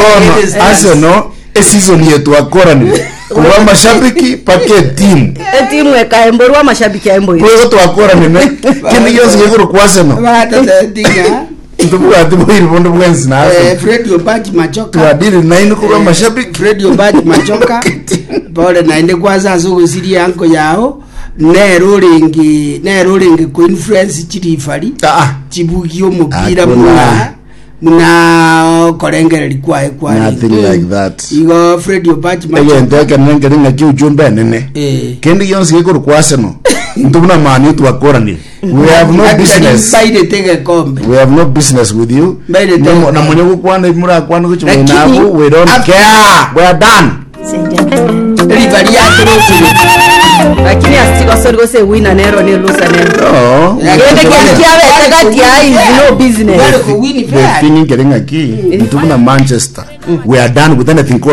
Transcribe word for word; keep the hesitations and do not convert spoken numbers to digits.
bono Arsenal e season yetu akorani kwa mashabiki pake team e team eka emborwa mashabiki ya embo kwa to akorani me kini yose yego kwa Arsenal bata dinga ndugu atibu ilipondo bwenzi na eh Fred Obaji Machoka tuadili nine kwa mashabiki Fred Obaji Machoka bora naende kwanza azugo siri yanko yao ne rolling ne rolling ku influence chirifari ah chibugio mupira muna muna korengere likwae kwa nothing like that igo Fred Obaji Machoka ege ndeke nengere ngaji ujumbe nene eh kendi yonse yego kwa Arsenal ndubuna mani tu akorani we have no business baide tege kombe we have no business with you na mwenye kukwana imura kwana kuchuma inabu we don't care we are done rivalry yake rotu lakini asitiko sorgo se win nero ni lose nero no yende kiawe takati ai no business wale ko win fair the thing getting a key ndubuna Manchester we are done with anything called